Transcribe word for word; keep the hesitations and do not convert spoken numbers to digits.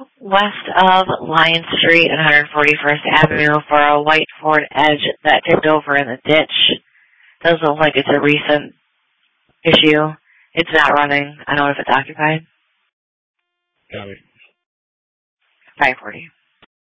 west of Lion Street and one forty-first Avenue for a white Ford Edge that tipped over in the ditch. Does look like it's a recent issue. It's not running. I don't know if it's occupied. Got it. five forty.